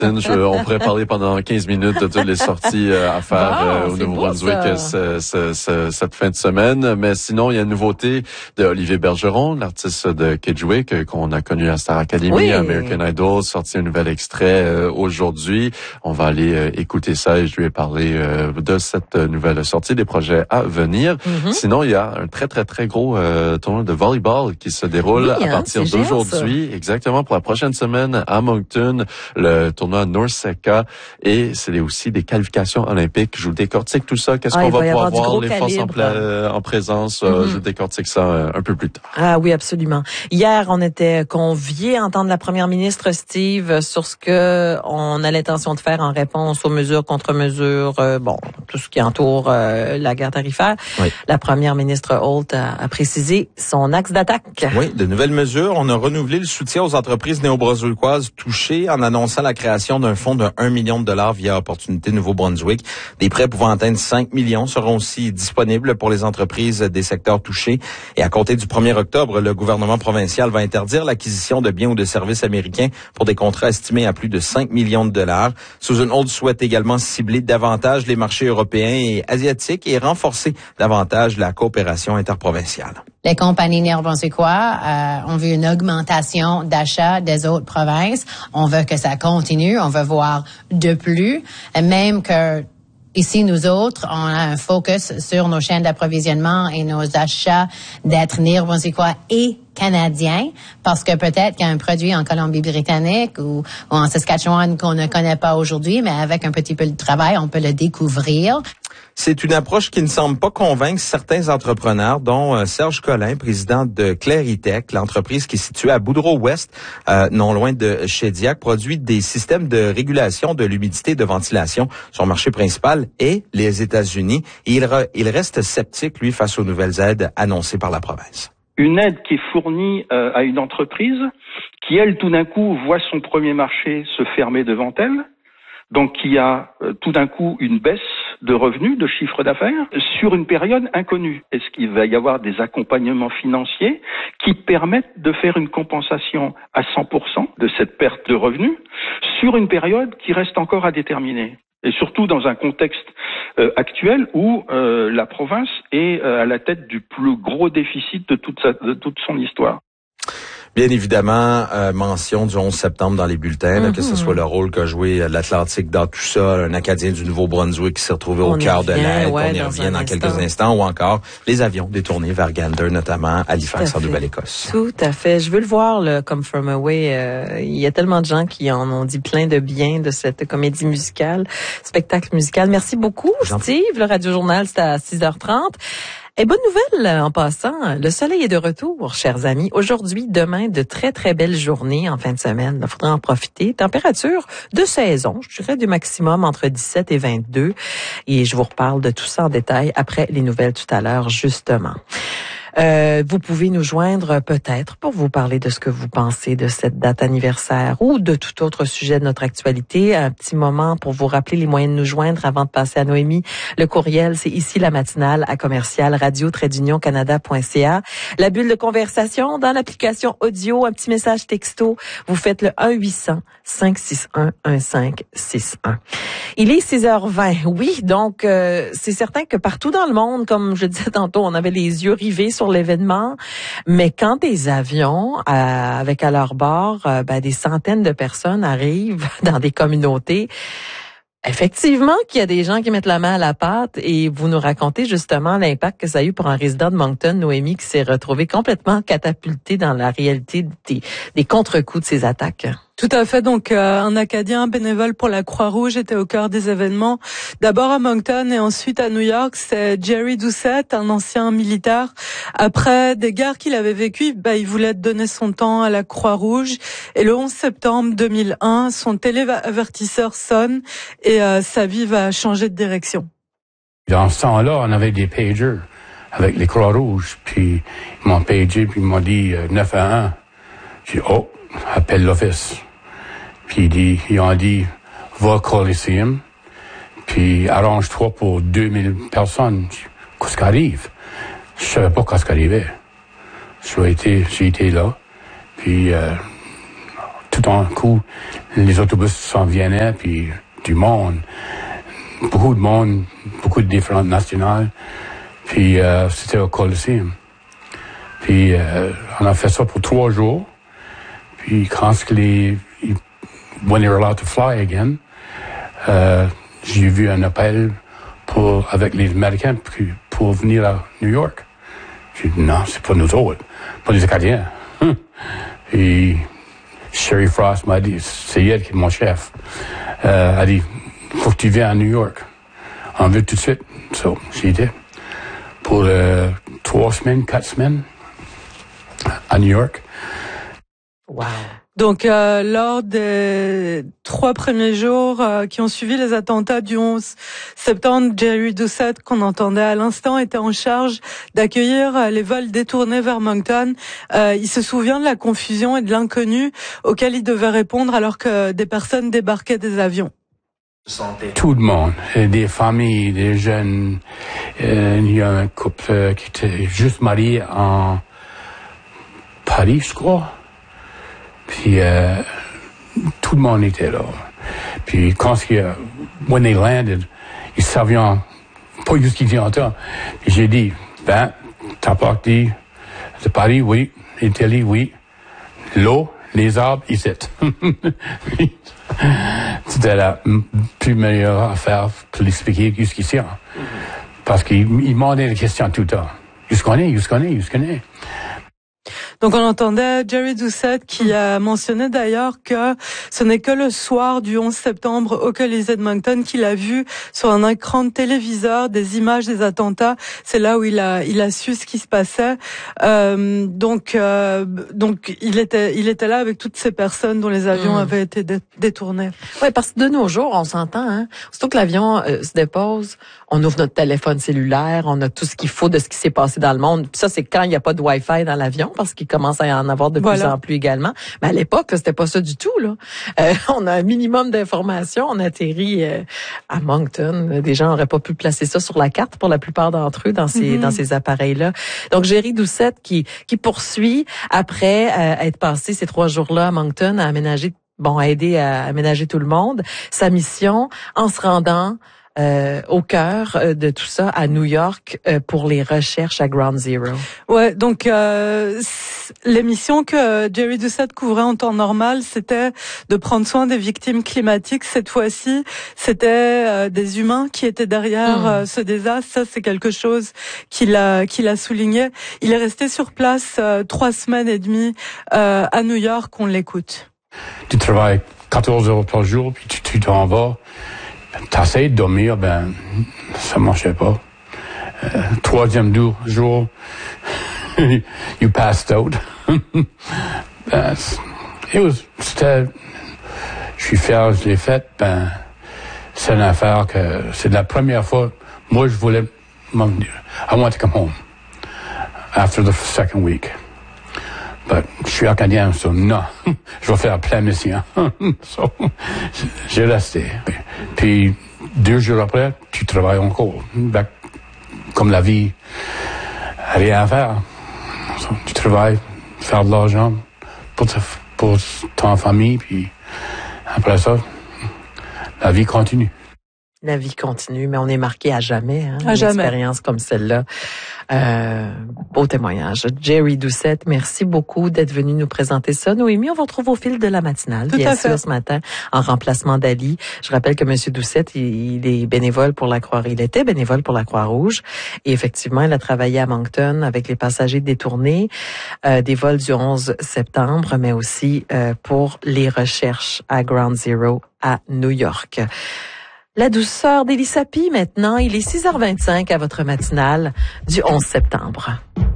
On pourrait parler pendant 15 minutes de toutes les sorties à faire au Nouveau-Brunswick cette fin de semaine. Mais sinon, il y a une nouveauté de Olivier Bergeron, l'artiste de Kedgewick, qu'on a connu à Star Academy, American Idol, sorti un nouvel extrait aujourd'hui. On va aller écouter ça et je lui ai parlé de cette nouvelle sortie, des projets à venir. Sinon, il y a un très, très, très gros tournoi de volleyball qui se déroule à partir d'aujourd'hui. Exactement, pour la prochaine semaine à Moncton, le tournoi NORCECA, et c'est aussi des qualifications olympiques. Je vous décortique tout ça. Qu'est-ce qu'on va pouvoir voir, les forces en présence? Je décortique ça un peu plus tard. Ah oui, absolument. Hier, on était conviés à entendre la première ministre Steve sur ce que on a l'intention de faire en réponse aux mesures, contre-mesures, tout ce qui entoure la guerre tarifaire. Oui. La première ministre Holt a précisé son axe d'attaque. Oui, de nouvelles mesures. On a renouvelé le soutien aux entreprises néo-brunswickoises touchées en annonçant la création d'un fonds de 1 million de dollars via Opportunité Nouveau-Brunswick. Des prêts pouvant atteindre 5 millions seront aussi disponibles pour les entreprises des secteurs touchés. Et à compter du 1er octobre, le gouvernement provincial va interdire l'acquisition de biens ou de services américains pour des contrats estimés à plus de 5 millions de dollars. Susan Holt souhaite également cibler davantage les marchés européens et asiatiques et renforcer davantage la coopération interprovinciale. Les compagnies néo-brunswickoises ont vu une augmentation d'achats des autres provinces. On veut que ça continue. On veut voir de plus. Même que ici, nous autres, on a un focus sur nos chaînes d'approvisionnement et nos achats d'être néo-brunswickois et canadiens, parce que peut-être qu'il y a un produit en Colombie-Britannique ou en Saskatchewan qu'on ne connaît pas aujourd'hui, mais avec un petit peu de travail, on peut le découvrir. C'est une approche qui ne semble pas convaincre certains entrepreneurs, dont Serge Collin, président de Claritech, l'entreprise qui est située à Boudreau-Ouest, non loin de Shediac, produit des systèmes de régulation de l'humidité et de ventilation. Son marché principal est les États-Unis. Et il reste sceptique, lui, face aux nouvelles aides annoncées par la province. Une aide qui est fournie à une entreprise qui, elle, tout d'un coup, voit son premier marché se fermer devant elle. Donc, il y a tout d'un coup une baisse de revenus, de chiffre d'affaires, sur une période inconnue. Est-ce qu'il va y avoir des accompagnements financiers qui permettent de faire une compensation à 100% de cette perte de revenus sur une période qui reste encore à déterminer? Et surtout dans un contexte actuel où la province est à la tête du plus gros déficit de toute son histoire. Bien évidemment, mention du 11 septembre dans les bulletins, là, que ce soit le rôle qu'a joué l'Atlantique dans tout ça, un Acadien du Nouveau-Brunswick qui s'est retrouvé au cœur de l'aide, on y revient dans quelques instants, ou encore les avions détournés vers Gander, notamment Halifax en Nouvelle-Écosse. Tout à fait. Je veux le voir, le Come From Away. Il y a tellement de gens qui en ont dit plein de bien de cette comédie musicale, spectacle musical. Merci beaucoup, Steve. Le Radio Journal, c'est à 6h30. Et bonne nouvelle en passant, le soleil est de retour, chers amis. Aujourd'hui, demain, de très, très belles journées en fin de semaine. Il faudra en profiter. Température de saison, je dirais du maximum entre 17 et 22. Et je vous reparle de tout ça en détail après les nouvelles tout à l'heure, justement. Vous pouvez nous joindre peut-être pour vous parler de ce que vous pensez de cette date anniversaire ou de tout autre sujet de notre actualité. Un petit moment pour vous rappeler les moyens de nous joindre avant de passer à Noémie. Le courriel, c'est ici la matinale à commercial radio-canada.ca. La bulle de conversation dans l'application audio, un petit message texto. Vous faites le 1-800-561-1561. Il est 6h20. Oui, donc c'est certain que partout dans le monde, comme je disais tantôt, on avait les yeux rivés sur l'événement, mais quand des avions avec à leur bord des centaines de personnes arrivent dans des communautés, effectivement qu'il y a des gens qui mettent la main à la pâte, et vous nous racontez justement l'impact que ça a eu pour un résident de Moncton, Noémie, qui s'est retrouvé complètement catapulté dans la réalité des contre-coups de ces attaques. Tout à fait. Donc, un Acadien bénévole pour la Croix-Rouge était au cœur des événements. D'abord à Moncton et ensuite à New York. C'est Jerry Doucette, un ancien militaire. Après des guerres qu'il avait vécues, il voulait donner son temps à la Croix-Rouge. Et le 11 septembre 2001, son téléavertisseur sonne et sa vie va changer de direction. Dans ce temps-là, on avait des pagers avec les Croix-Rouges. Puis, ils m'ont pagé, puis ils m'ont dit 911. J'ai dit, appelle l'office. Puis ils ont dit, va au Coliseum, puis arrange-toi pour 2000 personnes. Qu'est-ce qui arrive? Je savais pas qu'est-ce qui arrivait. J'ai été là, puis tout tout d'un coup, les autobus s'en venaient, puis du monde, beaucoup de monde, beaucoup de différentes nationales, puis c'était au Coliseum. Puis on a fait ça pour 3 jours, puis quand when they were allowed to fly again, j'ai vu un appel avec les Américains pour venir à New York. J'ai dit, non, c'est pas nous autres, pas les Acadiens. Et Sherry Frost m'a dit, c'est elle qui est mon chef, a dit, faut que tu viennes à New York. On veut tout de suite. So, j'y étais pour 3 semaines, 4 semaines à New York. Wow. Donc, lors des 3 premiers jours qui ont suivi les attentats du 11 septembre, Jerry Doucette, qu'on entendait à l'instant, était en charge d'accueillir les vols détournés vers Moncton. Il se souvient de la confusion et de l'inconnu auquel il devait répondre alors que des personnes débarquaient des avions. Tout le monde, des familles, des jeunes. Il y a un couple qui était juste marié en Paris, je crois. Puis tout le monde était là. Puis quand when they landed, ils savaient pas où ils étaient en temps. Puis j'ai dit, t'as parti de Paris, oui. Italie, oui. L'eau, les arbres, ici. C'était la plus meilleure affaire pour l'expliquer jusqu'ici. Parce qu'ils demandaient des questions tout le temps. Où se connaît. Donc on entendait Jerry Doucette qui a mentionné d'ailleurs que ce n'est que le soir du 11 septembre au Colisée de Moncton qu'il a vu sur un écran de téléviseur des images des attentats. C'est là où il a su ce qui se passait. Donc il était là avec toutes ces personnes dont les avions avaient été détournés. Ouais, parce que de nos jours, on s'entend, hein. Surtout que l'avion se dépose, on ouvre notre téléphone cellulaire, on a tout ce qu'il faut de ce qui s'est passé dans le monde. Puis ça, c'est quand il n'y a pas de Wi-Fi dans l'avion, parce qu'il commence à y en avoir de plus en plus également. Mais à l'époque, c'était pas ça du tout, là. On a un minimum d'informations. On atterrit à Moncton. Des gens n'auraient pas pu placer ça sur la carte pour la plupart d'entre eux dans ces appareils-là. Donc, Jerry Doucette qui poursuit après être passé ces 3 jours-là à Moncton à aider à aménager tout le monde. Sa mission en se rendant au cœur de tout ça à New York pour les recherches à Ground Zero. Ouais, donc l'émission que Jerry Doucette couvrait en temps normal, c'était de prendre soin des victimes climatiques. Cette fois-ci, c'était des humains qui étaient derrière ce désastre. Ça, c'est quelque chose qu'il a souligné. Il est resté sur place 3 semaines et demie à New York. On l'écoute. Tu travailles 14 heures par jour, puis tu t'en vas. T'essayes de dormir, ça marchait pas. 3e jour, you passed out. Je suis fier, je l'ai fait. C'est une affaire que c'est la première fois. Moi, je voulais m'en venir. I want to come home after the 2nd week. But je suis acadien, non, je vais faire plein mission. J'ai resté. Puis 2 jours après, tu travailles encore. Comme la vie, rien à faire. Tu travailles, faire de l'argent pour ta famille, puis après ça, la vie continue. La vie continue, mais on est marqué à jamais, hein, à jamais. Une expérience comme celle-là. Beau témoignage. Jerry Doucette, merci beaucoup d'être venu nous présenter ça. Noémie, on vous retrouve au fil de la matinale, bien sûr, ce matin, en remplacement d'Ali. Je rappelle que Monsieur Doucette, il est bénévole pour la Croix-Rouge. Il était bénévole pour la Croix-Rouge. Et effectivement, il a travaillé à Moncton avec les passagers détournés des vols du 11 septembre, mais aussi pour les recherches à Ground Zero à New York. La douceur d'Elie Sapi, maintenant, il est 6h25 à votre matinale du 11 septembre.